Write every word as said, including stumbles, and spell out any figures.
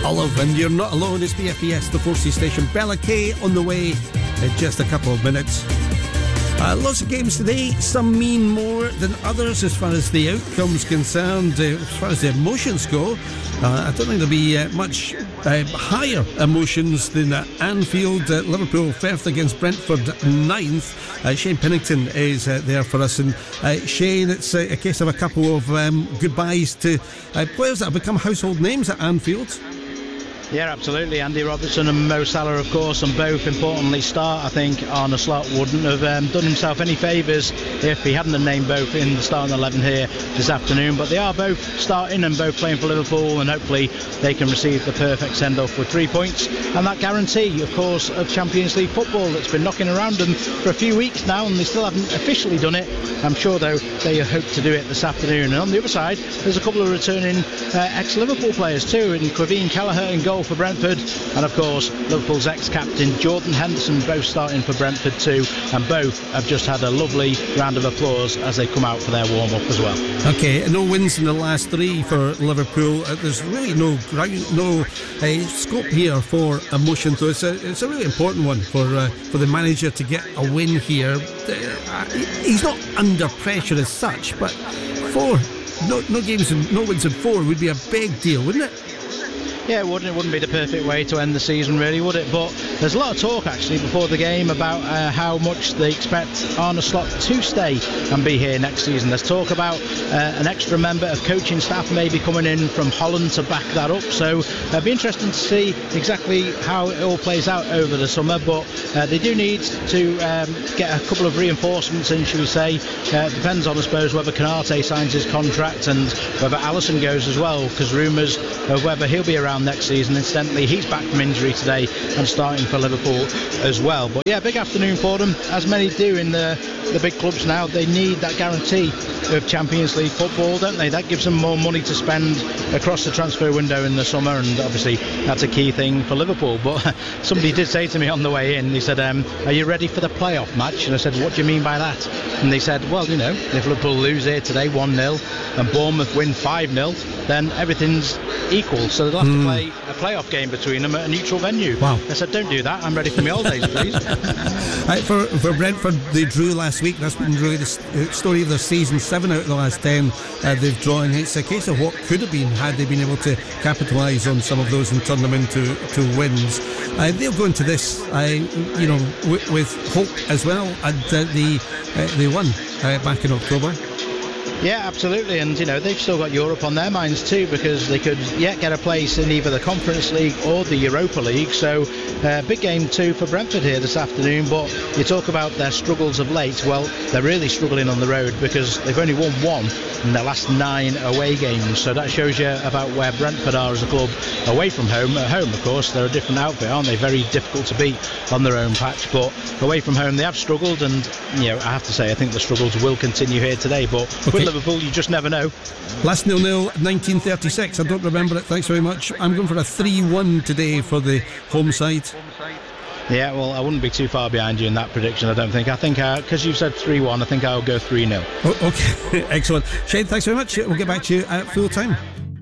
Olive, and you're not alone. It's B F B S, the Forces station. Bella K on the way in just a couple of minutes. Uh, lots of games today. Some mean more than others as far as the outcome's concerned. Uh, as far as the emotions go, uh, I don't think there'll be uh, much uh, higher emotions than uh, Anfield. Uh, Liverpool fifth against Brentford ninth. Uh, Shane Pennington is uh, there for us. And uh, Shane, it's uh, a case of a couple of um, goodbyes to uh, players that have become household names at Anfield. Yeah, absolutely. Andy Robertson and Mo Salah, of course, and both importantly start. I think Arne Slot wouldn't have um, done himself any favours if he hadn't named both in the starting eleven here this afternoon. But they are both starting and both playing for Liverpool, and hopefully they can receive the perfect send-off with three points and that guarantee, of course, of Champions League football that's been knocking around them for a few weeks now, and they still haven't officially done it. I'm sure, though, they hope to do it this afternoon. And on the other side, there's a couple of returning uh, ex-Liverpool players too, in Quaveen Kelleher in goal for Brentford, and of course Liverpool's ex-captain Jordan Henderson, both starting for Brentford too, and both have just had a lovely round of applause as they come out for their warm-up as well. Okay, no wins in the last three for Liverpool. Uh, there's really no ground, no uh, scope here for emotion, so it's a, it's a really important one for uh, for the manager to get a win here. Uh, he's not under pressure as such, but four no, no games and no wins in four would be a big deal, wouldn't it? Yeah, it wouldn't. It wouldn't be the perfect way to end the season, really, would it? But there's a lot of talk, actually, before the game about uh, how much they expect Arne Slot to stay and be here next season. There's talk about uh, an extra member of coaching staff maybe coming in from Holland to back that up. So it'll be interesting to see exactly how it all plays out over the summer. But uh, they do need to um, get a couple of reinforcements in, should we say. Uh, it depends on, I suppose, whether Konate signs his contract and whether Alisson goes as well, because rumours of whether he'll be around next season. Incidentally, he's back from injury today and starting for Liverpool as well. But yeah, big afternoon for them, as many do in the the big clubs now. They need that guarantee of Champions League football, don't they? That gives them more money to spend across the transfer window in the summer, and obviously that's a key thing for Liverpool. But somebody did say to me on the way in, he said, um, are you ready for the playoff match? And I said, what do you mean by that? And they said, well, you know, if Liverpool lose here today one nil and Bournemouth win five nil, then everything's equal, so they'll have mm. to play a playoff game between them at a neutral venue. Wow. I said, don't do that, I'm ready for my holidays, please. Right, for, for Brentford, they drew last week. That's been really the story of their season. Seven out of the last ten uh, they've drawn. It's a case of what could have been had they been able to capitalise on some of those and turn them into to wins. Uh, they'll go into this uh, you know w- with hope as well, and uh, the, uh, they won uh, back in October. Yeah, absolutely, and you know they've still got Europe on their minds too, because they could yet get a place in either the Conference League or the Europa League. So uh, big game too for Brentford here this afternoon. But you talk about their struggles of late. Well, they're really struggling on the road because they've only won one in their last nine away games. So that shows you about where Brentford are as a club away from home. At home, of course, they're a different outfit, aren't they? Very difficult to beat on their own patch. But away from home, they have struggled, and you know I have to say I think the struggles will continue here today. But okay. With Liverpool, you just never know. Last nil nil nineteen thirty-six. I don't remember it. Thanks very much. I'm going for a three one today for the home side. Yeah, well, I wouldn't be too far behind you in that prediction, I don't think. I think, because uh, you've said three one, I think I'll go three nil. Oh, okay, excellent. Shane, thanks very much. We'll get back to you at full time.